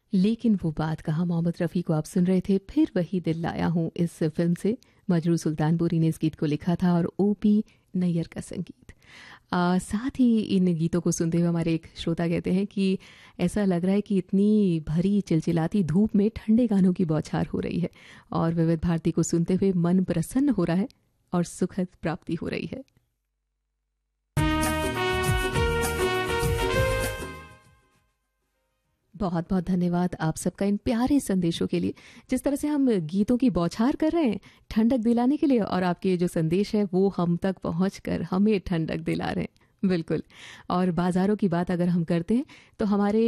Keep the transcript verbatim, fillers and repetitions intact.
लेकिन वो बात कहा, मोहम्मद रफ़ी को आप सुन रहे थे। फिर वही दिल लाया हूँ इस फिल्म से। मजरू सुल्तानपुरी ने इस गीत को लिखा था और ओ पी नैयर का संगीत। आ, साथ ही इन गीतों को सुनते हुए हमारे एक श्रोता कहते हैं कि ऐसा लग रहा है कि इतनी भरी चिलचिलाती धूप में ठंडे गानों की बौछार हो रही है और विविध भारती को सुनते हुए मन प्रसन्न हो रहा है और सुखद प्राप्ति हो रही है। बहुत बहुत धन्यवाद आप सबका इन प्यारे संदेशों के लिए। जिस तरह से हम गीतों की बौछार कर रहे हैं ठंडक दिलाने के लिए, और आपके जो संदेश है वो हम तक पहुंचकर हमें ठंडक दिला रहे हैं। बिल्कुल। और बाजारों की बात अगर हम करते हैं तो हमारे